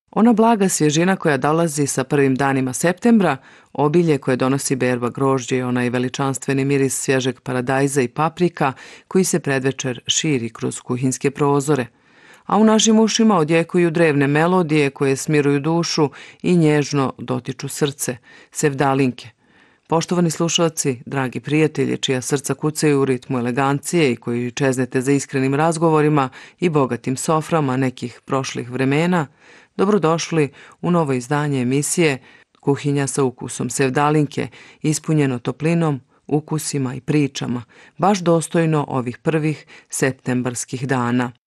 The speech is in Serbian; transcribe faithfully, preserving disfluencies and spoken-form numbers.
Ona blaga svježina koja dolazi sa prvim danima septembra, obilje koje donosi berba grožđe i onaj veličanstveni miris svježeg paradajza i paprika koji se predvečer širi kroz kuhinjske prozore. A u našim ušima odjekuju drevne melodije koje smiruju dušu i nježno dotiču srce, sevdalinke. Poštovani slušalci, dragi prijatelji, čija srca kucaju u ritmu elegancije i koji čeznete za iskrenim razgovorima i bogatim soframa nekih prošlih vremena, dobrodošli u novo izdanje emisije Kuhinja sa ukusom sevdalinke, ispunjeno toplinom, ukusima i pričama, baš dostojno ovih prvih septembarskih dana.